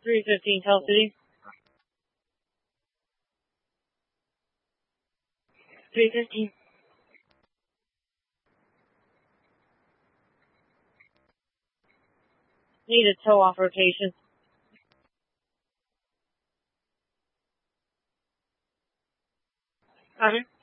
315 Tell City. 315. Need a tow off rotation. Connor?